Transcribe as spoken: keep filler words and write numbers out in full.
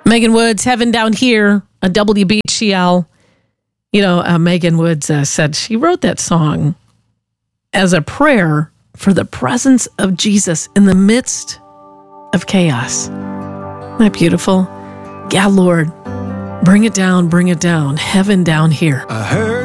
Megan Woods, Heaven Down Here, a W B C L. You know, uh, Megan Woods uh, said she wrote that song as a prayer for the presence of Jesus in the midst of chaos. Isn't that beautiful? Yeah, Lord, bring it down, bring it down. Heaven down here. I heard